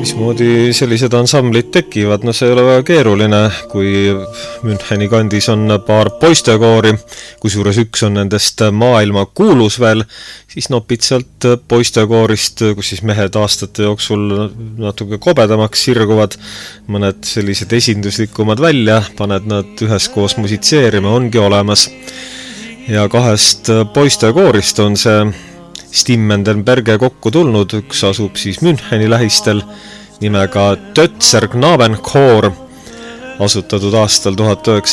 Mismoodi sellised ansamblid tekivad? No see ei ole väga keeruline, kui Müncheni kandis on paar poistekoori, kusjuures üks on nendest maailma kuulus veel, siis nopid sealt poistekoorist, kus siis mehed aastate jooksul natuke kobedamaks sirguvad, mõned sellised esinduslikumad välja, paned nad üheskoos musitseerima, ongi olemas. Ja kahest poistekoorist on see Stimmendenberge kokku tulnud, üks asub siis Müncheni lähistel nimega Tötzer Knabenchor, asutatud aastal 1900.